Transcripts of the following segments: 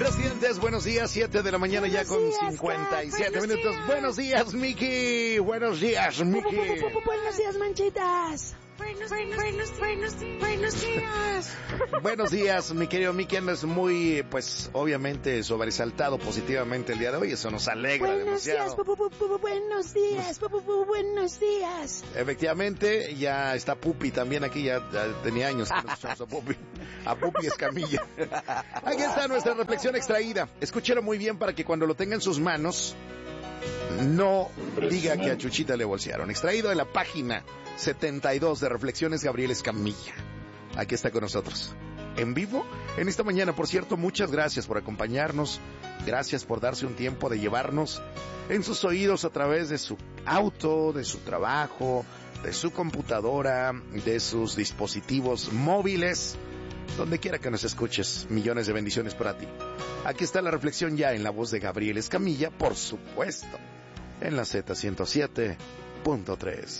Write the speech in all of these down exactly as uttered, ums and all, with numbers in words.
presidentes, buenos días, siete de la mañana Buenos ya con días, cincuenta y siete Buenos minutos. días. Buenos días, Miki. Buenos días, Miki. Buenos días, manchitas. Buenos, buenos, buenos, buenos, buenos días. Buenos días, mi querido Miki. Andas muy, pues, obviamente sobresaltado positivamente el día de hoy. Eso nos alegra Buenos días, demasiado. pu- pu- pu- pu- buenos días, pu- pu- pu- buenos días. Efectivamente, ya está Pupi también aquí. Ya, ya tenía años que no escuchamos a Pupi. A Pupi Escamilla. Aquí está nuestra reflexión extraída. Escúchelo muy bien para que cuando lo tenga en sus manos no diga que a Chuchita le bolsearon. Extraído de la página setenta y dos de Reflexiones Gabriel Escamilla. Aquí está con nosotros, en vivo, en esta mañana. Por cierto, muchas gracias por acompañarnos. Gracias por darse un tiempo de llevarnos en sus oídos a través de su auto, de su trabajo, de su computadora, de sus dispositivos móviles. Donde quiera que nos escuches, millones de bendiciones para ti. Aquí está la reflexión ya en la voz de Gabriel Escamilla, por supuesto, en la Z ciento siete punto tres.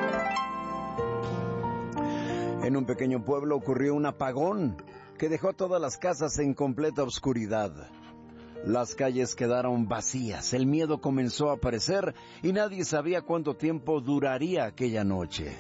En un pequeño pueblo ocurrió un apagón que dejó todas las casas en completa oscuridad. Las calles quedaron vacías, el miedo comenzó a aparecer y nadie sabía cuánto tiempo duraría aquella noche.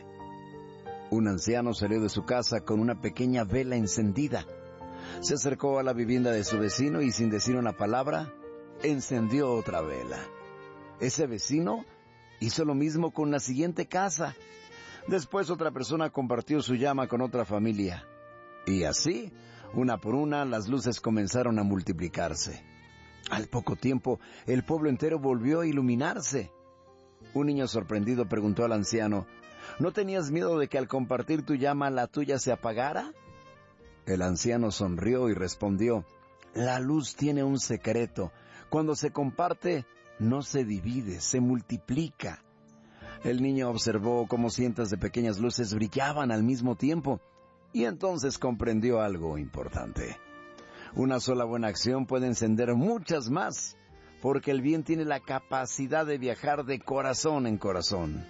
Un anciano salió de su casa con una pequeña vela encendida. Se acercó a la vivienda de su vecino y sin decir una palabra, encendió otra vela. Ese vecino hizo lo mismo con la siguiente casa. Después otra persona compartió su llama con otra familia. Y así, una por una, las luces comenzaron a multiplicarse. Al poco tiempo, el pueblo entero volvió a iluminarse. Un niño sorprendido preguntó al anciano, ¿no tenías miedo de que al compartir tu llama la tuya se apagara? El anciano sonrió y respondió, la luz tiene un secreto. Cuando se comparte, no se divide, se multiplica. El niño observó cómo cientos de pequeñas luces brillaban al mismo tiempo y entonces comprendió algo importante. Una sola buena acción puede encender muchas más, porque el bien tiene la capacidad de viajar de corazón en corazón.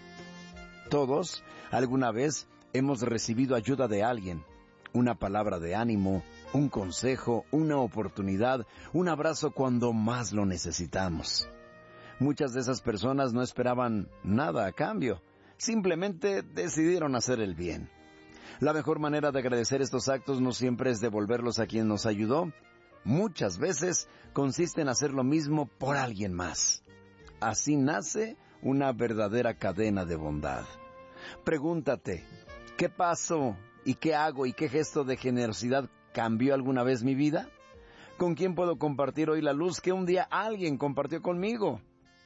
Todos, alguna vez, hemos recibido ayuda de alguien, una palabra de ánimo, un consejo, una oportunidad, un abrazo cuando más lo necesitamos. Muchas de esas personas no esperaban nada a cambio, simplemente decidieron hacer el bien. La mejor manera de agradecer estos actos no siempre es devolverlos a quien nos ayudó. Muchas veces consiste en hacer lo mismo por alguien más. Así nace una verdadera cadena de bondad. Pregúntate, ¿qué paso y qué hago y qué gesto de generosidad cambió alguna vez mi vida? ¿Con quién puedo compartir hoy la luz que un día alguien compartió conmigo?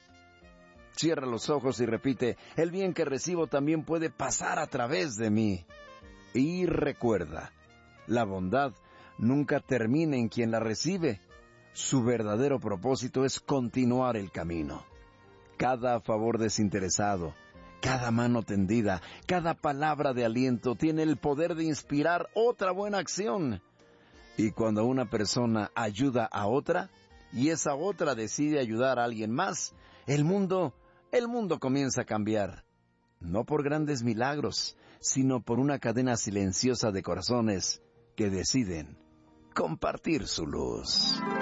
Cierra los ojos y repite, el bien que recibo también puede pasar a través de mí. Y recuerda, la bondad nunca termina en quien la recibe. Su verdadero propósito es continuar el camino. Cada favor desinteresado, cada mano tendida, cada palabra de aliento tiene el poder de inspirar otra buena acción. Y cuando una persona ayuda a otra, y esa otra decide ayudar a alguien más, el mundo... El mundo comienza a cambiar, no por grandes milagros, sino por una cadena silenciosa de corazones que deciden compartir su luz.